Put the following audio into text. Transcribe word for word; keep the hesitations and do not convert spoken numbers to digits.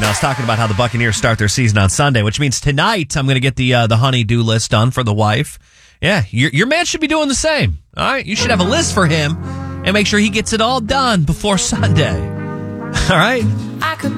I was talking about how the Buccaneers start their season on Sunday, which means tonight I'm going to get the uh, the honey-do list done for the wife. Yeah, your, your man should be doing the same. All right, you should have a list for him and make sure he gets it all done before Sunday. All right? I could